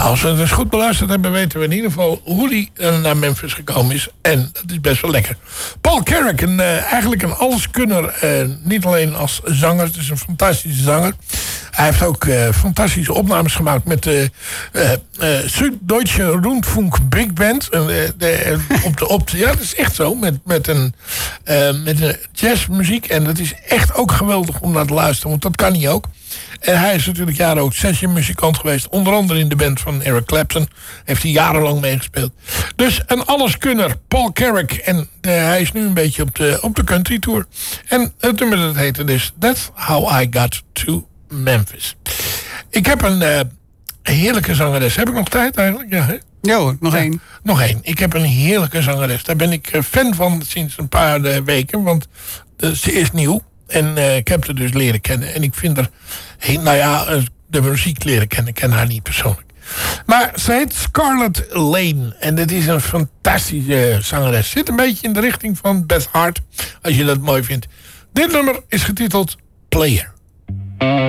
Als we het eens goed beluisterd hebben, weten we in ieder geval hoe hij naar Memphis gekomen is. En dat is best wel lekker. Paul Carrack, eigenlijk een alleskunner. Niet alleen als zanger, het is een fantastische zanger. Hij heeft ook fantastische opnames gemaakt met de Süddeutsche Rundfunk Big Band. Ja, dat is echt zo. Met een jazzmuziek. En dat is echt ook geweldig om naar te luisteren. Want dat kan hij ook. En hij is natuurlijk jaren ook sessionmuzikant geweest. Onder andere in de band van Eric Clapton. Heeft hij jarenlang meegespeeld. Dus een alleskunner, Paul Carrack. En hij is nu een beetje op de country tour. En het nummer dat heette dus That's How I Got to Memphis. Ik heb een heerlijke zangeres. Heb ik nog tijd eigenlijk? Ja, hè? Jo, nog één. Nog één. Ik heb een heerlijke zangeres. Daar ben ik fan van sinds een paar weken. Want ze is nieuw. En ik heb haar dus leren kennen. En ik vind haar, de muziek leren kennen. Ik ken haar niet persoonlijk. Maar ze heet Scarlett Lane. En dit is een fantastische zangeres. Zit een beetje in de richting van Beth Hart. Als je dat mooi vindt. Dit nummer is getiteld Player.